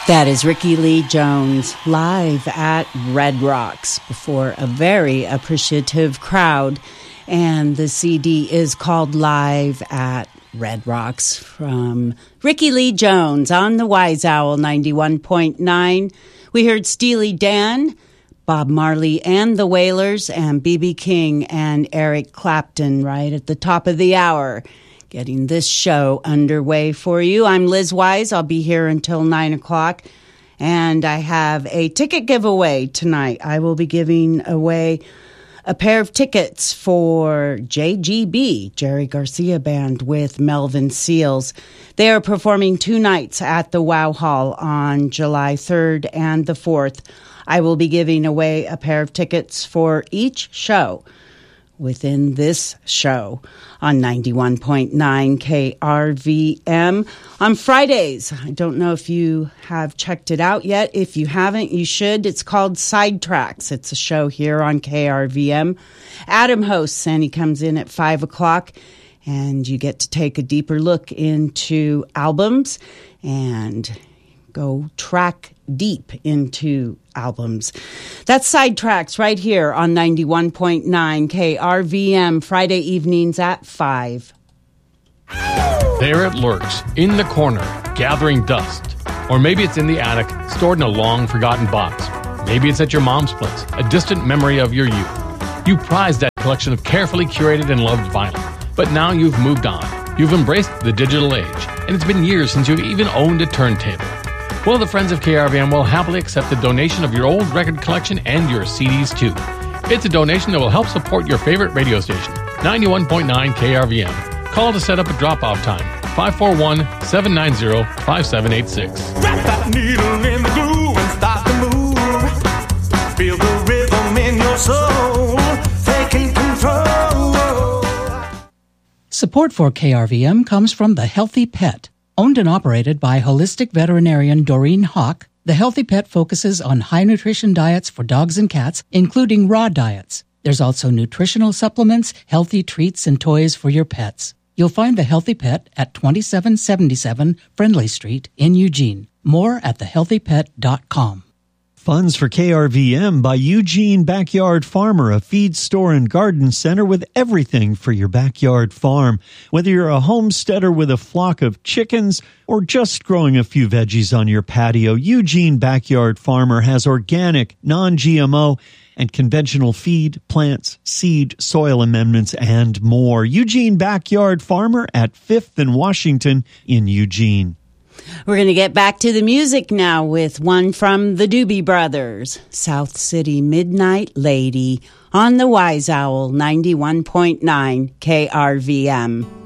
That is Ricky Lee Jones live at Red Rocks before a very appreciative crowd. And the CD is called Live at Red Rocks from Ricky Lee Jones on the Wise Owl 91.9. We heard Steely Dan, Bob Marley and the Wailers, and B.B. King and Eric Clapton right at the top of the hour, getting this show underway for you. I'm Liz Wise. I'll be here until 9 o'clock, and I have a ticket giveaway tonight. I will be giving away a pair of tickets for JGB, Jerry Garcia Band, with Melvin Seals. They are performing 2 nights at the Wow Hall on July 3rd and the 4th. I will be giving away a pair of tickets for each show within this show on 91.9 KRVM. On Fridays, I don't know if you have checked it out yet. If you haven't, you should. It's called Sidetracks. It's a show here on KRVM. Adam hosts, and he comes in at 5 o'clock, and you get to take a deeper look into albums and go track deep into albums. That's Sidetracks right here on 91.9 KRVM, Friday evenings at 5. There it lurks, in the corner, gathering dust. Or maybe it's in the attic, stored in a long-forgotten box. Maybe it's at your mom's place, a distant memory of your youth. You prized that collection of carefully curated and loved vinyl, but now you've moved on. You've embraced the digital age, and it's been years since you've even owned a turntable. Well, the friends of KRVM will happily accept the donation of your old record collection and your CDs, too. It's a donation that will help support your favorite radio station, 91.9 KRVM. Call to set up a drop-off time, 541-790-5786. Wrap that needle in the glue and start to move. Feel the rhythm in your soul, taking control. Support for KRVM comes from The Healthy Pet. Owned and operated by holistic veterinarian Doreen Hawk, The Healthy Pet focuses on high-nutrition diets for dogs and cats, including raw diets. There's also nutritional supplements, healthy treats, and toys for your pets. You'll find The Healthy Pet at 2777 Friendly Street in Eugene. More at thehealthypet.com. Funds for KRVM by Eugene Backyard Farmer, a feed store and garden center with everything for your backyard farm. Whether you're a homesteader with a flock of chickens or just growing a few veggies on your patio, Eugene Backyard Farmer has organic, non-GMO, and conventional feed, plants, seed, soil amendments, and more. Eugene Backyard Farmer at 5th and Washington in Eugene. We're going to get back to the music now with one from the Doobie Brothers, South City Midnight Lady, on the Wise Owl 91.9 KRVM.